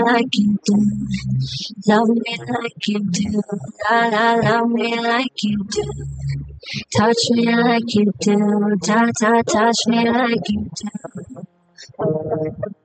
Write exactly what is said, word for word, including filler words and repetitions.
like you do. Love me like you do. La la, love me like you do. Touch me like you do. Ta ta, touch me like you do.